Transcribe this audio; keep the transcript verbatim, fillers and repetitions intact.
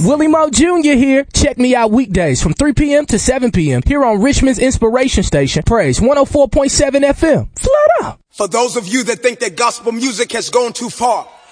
Willie Moe Junior here. Check me out weekdays from three p.m. to seven p.m. here on Richmond's Inspiration Station, Praise one oh four point seven F M. Flood up. For those of you that think that gospel music has gone too far,